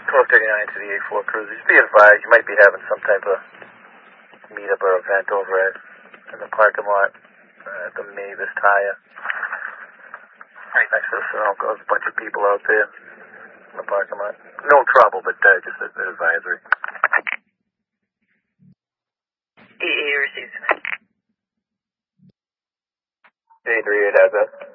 1239 to the A4 cruiser. Just be advised, you might be having some type of meetup or event over in the parking lot at the Mavis Tire. Right next to the Sunoco. There's a bunch of people out there in the parking lot. No trouble, but just an advisory. EE received. A38 has that.